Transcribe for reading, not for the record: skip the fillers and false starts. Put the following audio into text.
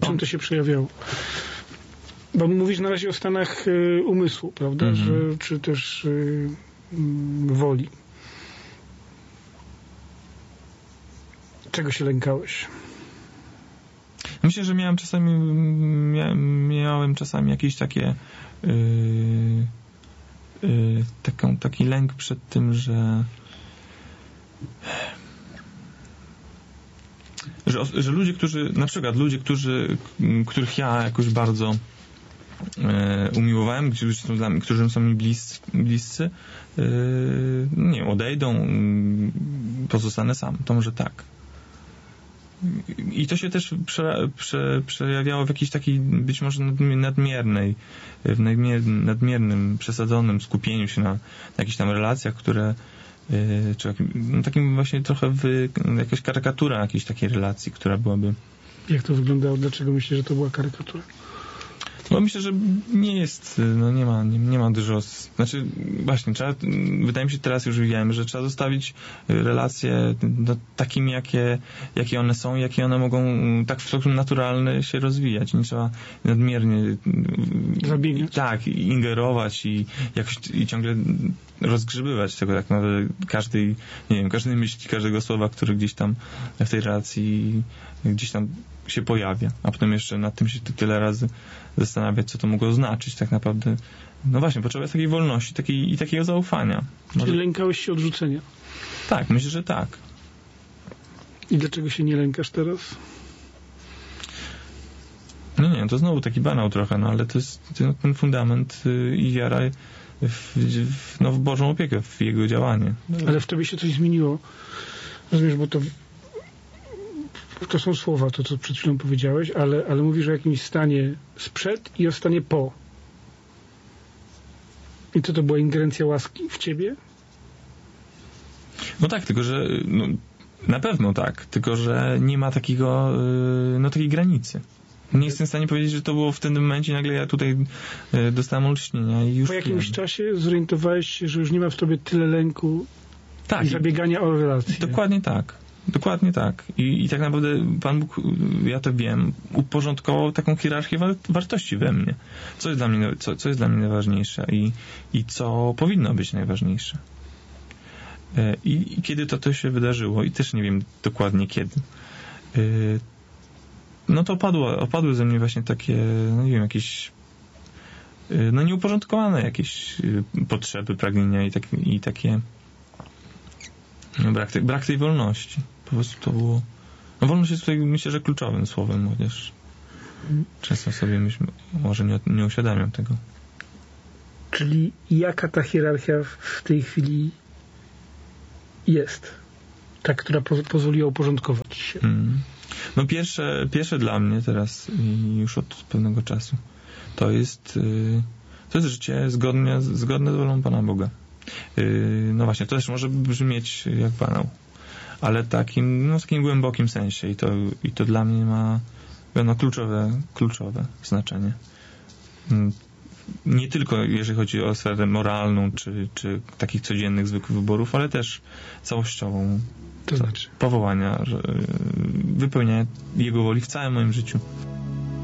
czym to się przejawiało? Bo mówisz na razie o stanach umysłu, prawda? Czy też woli. Czego się lękałeś? Myślę, że miałem czasami jakieś takie taki lęk przed tym, że ludzie, których ja jakoś bardzo umiłowałem, którzy są mi bliscy, nie wiem, odejdą, pozostanę sam. To może tak. I to się też przejawiało w jakiejś takiej być może nadmiernym, przesadzonym skupieniu się na jakichś tam relacjach, które czy takim właśnie trochę jakaś karykatura jakiejś takiej relacji, która byłaby... Jak to wyglądało? Dlaczego myślisz, że to była karykatura? Bo myślę, że nie jest, nie ma dużo, znaczy właśnie, wydaje mi się, teraz już wiem, że trzeba zostawić relacje takimi, jakie one są, jakie one mogą tak w sposób naturalny się rozwijać. Nie trzeba nadmiernie zabiegać. Tak, ingerować i ciągle rozgrzebywać tego tak naprawdę każdej myśli, każdego słowa, które gdzieś tam w tej relacji gdzieś tam się pojawia, a potem jeszcze nad tym się tyle razy zastanawiać, co to mogło znaczyć tak naprawdę. No właśnie, potrzeba jest takiej wolności i takiego zaufania. Czyli lękałeś się odrzucenia? Tak, myślę, że tak. I dlaczego się nie lękasz teraz? No nie, to znowu taki banał trochę, ale to jest ten fundament i wiara w Bożą opiekę, w Jego działanie. Ale w tobie się coś zmieniło. Rozumiesz, bo to są słowa, to co przed chwilą powiedziałeś, ale mówisz o jakimś stanie sprzed i o stanie po. I co to była ingerencja łaski w ciebie? No tak, tylko że na pewno tak, tylko że nie ma takiej granicy. Nie jestem w stanie powiedzieć, że to było w tym momencie, nagle ja tutaj dostałem olśnienia i już... Po jakimś czasie zorientowałeś się, że już nie ma w tobie tyle lęku i zabiegania o relacje. Dokładnie tak. Dokładnie tak. I tak naprawdę Pan Bóg, ja to wiem, uporządkował taką hierarchię wartości we mnie. Co jest dla mnie najważniejsze i co powinno być najważniejsze. I kiedy to się wydarzyło, i też nie wiem dokładnie kiedy, no to opadły ze mnie właśnie takie, nie wiem, jakieś nieuporządkowane jakieś potrzeby, pragnienia i takie brak tej wolności. Po prostu to było... wolność jest tutaj, myślę, że kluczowym słowem, chociaż często sobie może nie uświadamiam tego. Czyli jaka ta hierarchia w tej chwili jest? Ta, która pozwoliła uporządkować się? No pierwsze dla mnie teraz i już od pewnego czasu to jest życie zgodne z wolą Pana Boga. No właśnie, to też może brzmieć jak banał, ale w takim głębokim sensie i to dla mnie ma kluczowe znaczenie. Nie tylko jeżeli chodzi o sferę moralną, czy takich codziennych, zwykłych wyborów, ale też całościową. To znaczy? Powołania, wypełniania Jego woli w całym moim życiu.